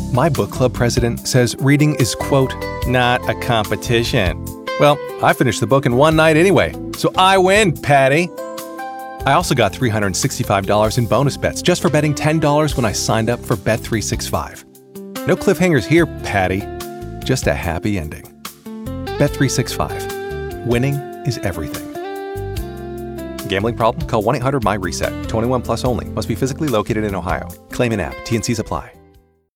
My book club president says reading is, quote, not a competition. Well, I finished the book in one night anyway, so I win, Patty. I also got $365 in bonus bets just for betting $10 when I signed up for Bet365. No cliffhangers here, Patty. Just a happy ending. Bet365. Winning is everything. Gambling problem? Call 1-800-MY-RESET. 21 plus only. Must be physically located in Ohio. Claim in app. T&Cs apply.